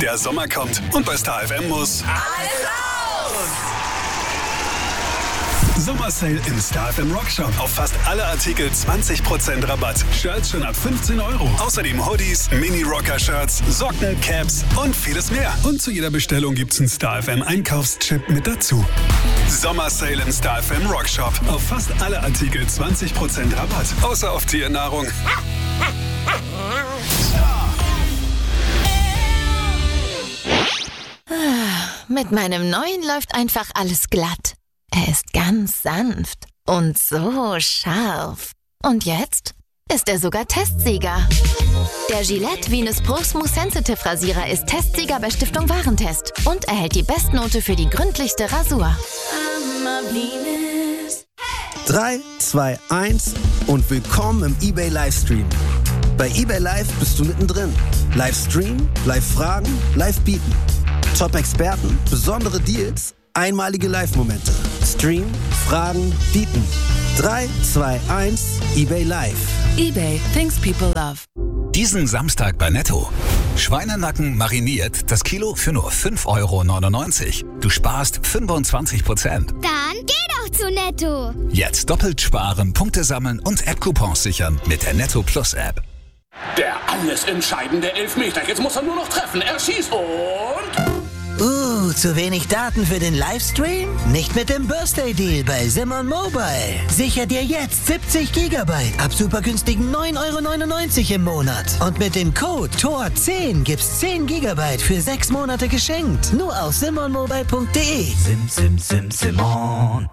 Der Sommer kommt und bei Star FM muss alles raus! Sommersale im Star FM Rockshop. Auf fast alle Artikel 20% Rabatt. Shirts schon ab 15 €. Außerdem Hoodies, Mini-Rocker-Shirts, Socken, Caps und vieles mehr. Und zu jeder Bestellung gibt's einen Star FM Einkaufschip mit dazu. Sommersale im Star FM Rockshop. Auf fast alle Artikel 20% Rabatt. Außer auf Tiernahrung. Mit meinem neuen läuft einfach alles glatt. Er ist ganz sanft und so scharf. Und jetzt ist er sogar Testsieger. Der Gillette Venus Pro Smooth Sensitive Rasierer ist Testsieger bei Stiftung Warentest und erhält die Bestnote für die gründlichste Rasur. 3, 2, 1 und willkommen im eBay Livestream. Bei eBay Live bist du mittendrin. Livestream, Live-Fragen, Live-Bieten. Top-Experten, besondere Deals, einmalige Live-Momente. Stream, Fragen, Bieten. 3, 2, 1, eBay Live. eBay, things people love. Diesen Samstag bei Netto. Schweinenacken mariniert, das Kilo für nur 5,99 €. Du sparst 25%. Dann geh doch zu Netto. Jetzt doppelt sparen, Punkte sammeln und App-Coupons sichern mit der Netto Plus App. Der alles entscheidende Elfmeter. Jetzt muss er nur noch treffen. Er schießt und... zu wenig Daten für den Livestream? Nicht mit dem Birthday Deal bei Simon Mobile. Sicher dir jetzt 70 GB ab super günstigen 9,99 € im Monat. Und mit dem Code TOR10 gibt's 10 GB für 6 Monate geschenkt. Nur auf simonmobile.de. Simon.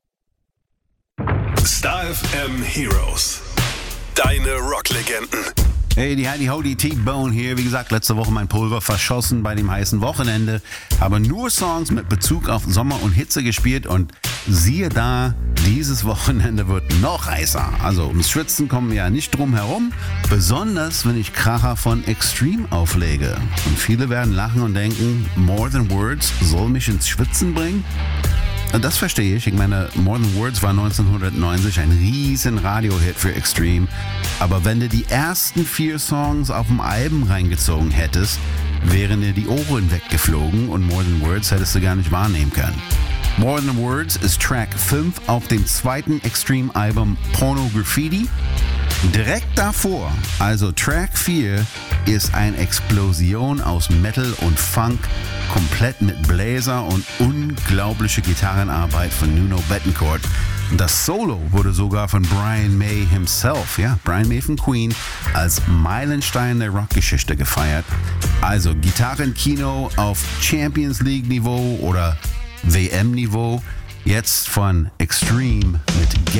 Star FM Heroes. Deine Rocklegenden. Hey, die Heidi Ho, die T-Bone hier. Wie gesagt, letzte Woche mein Pulver verschossen bei dem heißen Wochenende. Habe nur Songs mit Bezug auf Sommer und Hitze gespielt und siehe da, dieses Wochenende wird noch heißer. Also ums Schwitzen kommen wir ja nicht drum herum. Besonders, wenn ich Kracher von Extreme auflege. Und viele werden lachen und denken, More Than Words soll mich ins Schwitzen bringen? Und das verstehe ich. Ich meine, More Than Words war 1990 ein riesen Radio-Hit für Extreme. Aber wenn du die ersten 4 Songs auf dem Album reingezogen hättest, wären dir die Ohren weggeflogen und More Than Words hättest du gar nicht wahrnehmen können. More Than Words ist Track 5 auf dem zweiten Extreme-Album Porno Graffiti. Direkt davor, also Track 4, ist eine Explosion aus Metal und Funk, komplett mit Bläser und unglaubliche Gitarrenarbeit von Nuno Bettencourt. Das Solo wurde sogar von Brian May himself, Brian May von Queen, als Meilenstein der Rockgeschichte gefeiert. Also Gitarrenkino auf Champions League Niveau oder WM Niveau, jetzt von Extreme mit